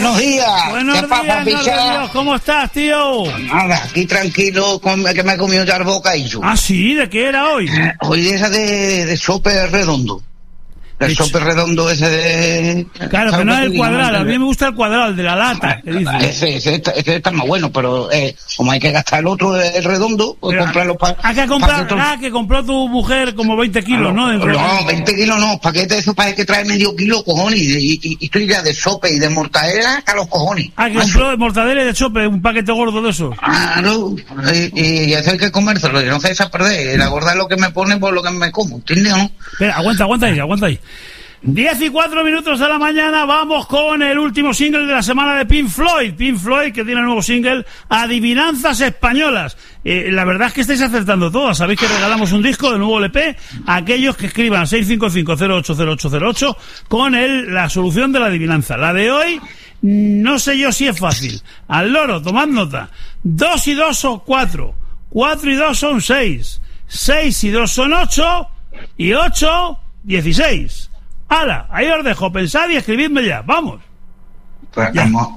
Buenos días. Buenos días, ¿cómo estás, tío? Nada, aquí tranquilo, que me he comido ya el bocadillo. ¿Ah, sí? ¿De qué era hoy? Hoy era de sope redondo. El sope redondo ese de... Claro, que no es el cuadrado. A mí me gusta el cuadrado, el de la lata. Ese está más bueno, pero como hay que gastar el otro, el redondo, pues comprarlo para... Que compró tu mujer como 20 kilos, ¿no? No, 20 kilos no, paquete de eso para que trae medio kilo, cojones, y estoy ya de sope y de mortadela a los cojones. Que compró de mortadela y de sope, un paquete gordo de eso. Claro, y eso hay que comérselo, y no se echa a perder, la gorda es lo que me pone por lo que me como, ¿entiendes o no? Espera, aguanta ahí. 10:04 de la mañana, vamos con el último single de la semana de Pink Floyd, que tiene el nuevo single Adivinanzas Españolas. La verdad es que estáis acertando todas. Sabéis que regalamos un disco de nuevo LP a aquellos que escriban 655080808 con la solución de la adivinanza. La de hoy, no sé yo si es fácil. Al loro, tomad nota. 2 y 2 son 4, 4 y 2 son 6, 6 y 2 son 8 y 8, 16. ¡Hala! Ahí os dejo, pensad y escribidme ya, vamos. Pues vamos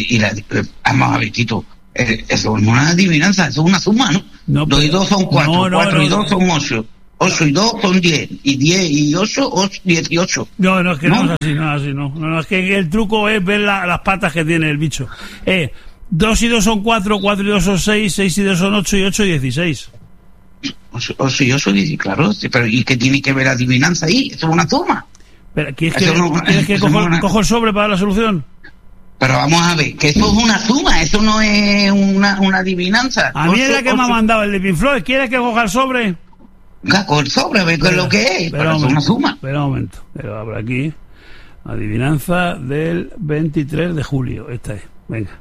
a ver, Tito, eso no es una adivinanza, eso es una suma, ¿no? 2 y 2 son 4, 4 y 2 son 8, 8 y 2 son 10, y 10 y 8, 18. No, es que no es así, no, es que el truco es ver las patas que tiene el bicho. 2 y 2 son 4, 4 y 2 son 6, 6 y 2 son 8 y 8, 16. 8 y 8, claro, pero ¿y qué tiene que ver la adivinanza ahí? Eso es una suma. Pero, ¿quieres que cojo el sobre para la solución? Pero vamos a ver, que eso es una suma, eso no es una adivinanza. A mí es la que me ha mandado el de Pink Floyd. ¿Quieres que coja el sobre? Con el sobre, a ver qué es lo que es, pero es una suma. Espera un momento, pero abro aquí. Adivinanza del 23 de julio, esta es, venga.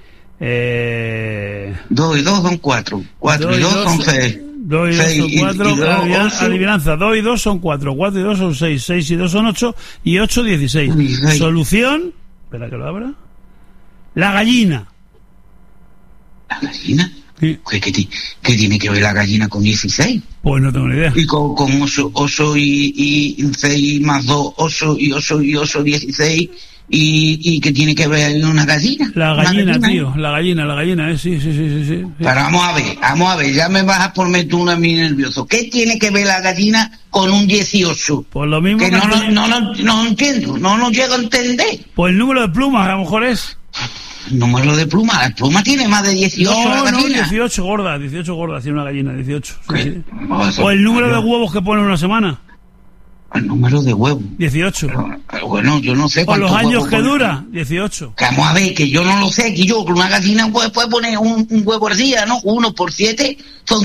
2 y 2 son 4, 4 y 2 son 6. 2 y 2 son 4, adivinanza, 2 y 2 son 4, 4 y 2 son 6, 6 y 2 son 8 y 8, 16. Solución, espera que lo abra. La gallina. ¿La gallina? Sí. ¿Qué tiene que ver la gallina con 16? Pues no tengo ni idea. Y con 8 y 6 más 2, 8 y 8 y 8, 16... ¿Y qué tiene que ver una gallina? La gallina, tío, la gallina, sí. Pero vamos a ver, ya me vas a poner tú a mí nervioso. ¿Qué tiene que ver la gallina con un 18? Pues lo mismo que no entiendo, no lo llego a entender. Pues el número de plumas a lo mejor es. Número de plumas, la pluma tiene más de 18 la gallina. 18 gordas tiene una gallina, 18. Sí. O el número de huevos que pone una semana. El número de huevos. 18. Pero bueno, yo no sé cuántos. O los años que dura, 18. Vamos a ver, que yo no lo sé, que una gallina puede poner un huevo al día, ¿no? 1 por 7 son